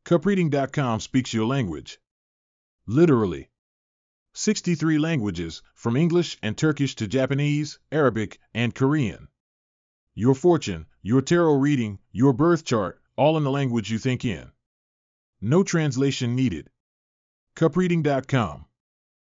CupReading.com speaks your language. Literally. 63 languages, from English and Turkish to Japanese, Arabic, and Korean. Your fortune, your tarot reading, your birth chart, all in the language you think in. No translation needed. CupReading.com